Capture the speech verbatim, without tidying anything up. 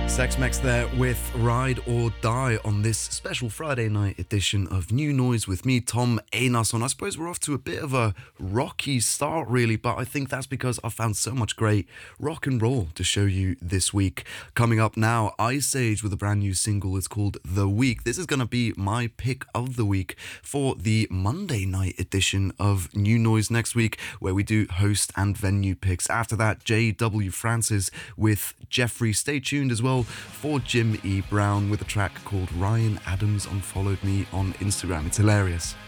Sex Mex there with Ride or Die on this special Friday night edition of New Noise with me, Tom Einarsson. I suppose we're off to a bit of a rocky start, really, but I think that's because I've found so much great rock and roll to show you this week. Coming up now, Ice Age with a brand new single. It's called The Week. This is going to be my pick of the week for the Monday night edition of New Noise next week, where we do host and venue picks. After that, J W Francis with Jeffrey. Stay tuned as well for Jim E. Brown with a track called Ryan Adams Unfollowed Me on Instagram. It's hilarious.